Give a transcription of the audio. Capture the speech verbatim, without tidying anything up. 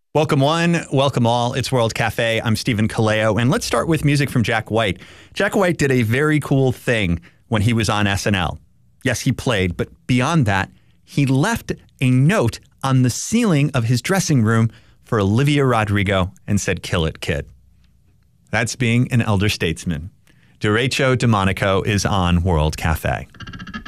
Welcome one, welcome all. It's World Cafe. I'm Stephen Kaleo, and let's start with music from Jack White. Jack White did a very cool thing when he was on S N L. Yes, he played, but beyond that, he left a note on the ceiling of his dressing room for Olivia Rodrigo and said, "Kill it, kid." That's being an elder statesman. Derecho de Monaco is on World Cafe.